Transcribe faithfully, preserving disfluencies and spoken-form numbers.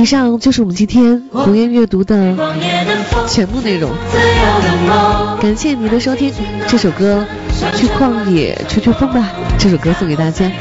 以上就是我们今天红颜阅读的全部内容，感谢你的收听。这首歌去旷野吹吹风吧，这首歌送给大家。